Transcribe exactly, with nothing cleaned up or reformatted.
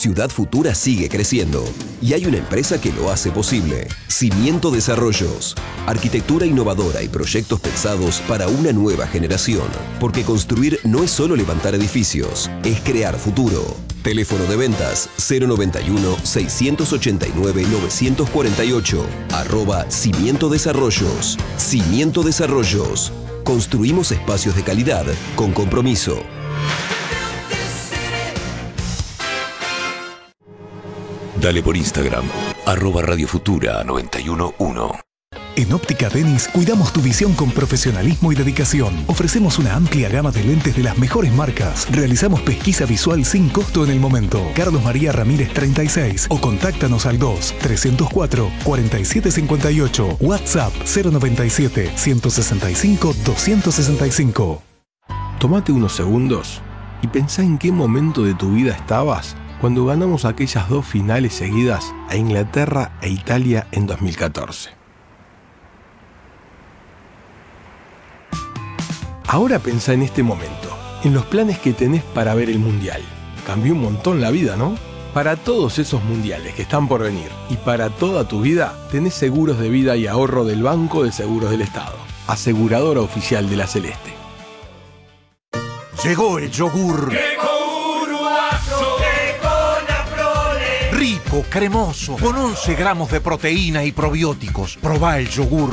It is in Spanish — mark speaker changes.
Speaker 1: Ciudad Futura sigue creciendo y hay una empresa que lo hace posible. Cimiento Desarrollos. Arquitectura innovadora y proyectos pensados para una nueva generación. Porque construir no es solo levantar edificios, es crear futuro. Teléfono de ventas cero noventa y uno, seiscientos ochenta y nueve, novecientos cuarenta y ocho. Arroba Cimiento Desarrollos. Cimiento Desarrollos. Construimos espacios de calidad con compromiso.
Speaker 2: Dale por Instagram, arroba Radio Futura noventa y uno punto uno.
Speaker 3: En Óptica Denis cuidamos tu visión con profesionalismo y dedicación. Ofrecemos una amplia gama de lentes de las mejores marcas. Realizamos pesquisa visual sin costo en el momento. Carlos María Ramírez treinta y seis o contáctanos al dos, trescientos cuatro, cuarenta y siete cincuenta y ocho. WhatsApp cero noventa y siete, ciento sesenta y cinco, doscientos sesenta y cinco.
Speaker 4: Tómate unos segundos y pensá en qué momento de tu vida estabas cuando ganamos aquellas dos finales seguidas a Inglaterra e Italia en dos mil catorce. Ahora pensá en este momento, en los planes que tenés para ver el Mundial. Cambió un montón la vida, ¿no? Para todos esos mundiales que están por venir y para toda tu vida, tenés seguros de vida y ahorro del Banco de Seguros del Estado, aseguradora oficial de la Celeste.
Speaker 5: Llegó el yogur. Rico, cremoso, con once gramos de proteína y probióticos. Probá el yogur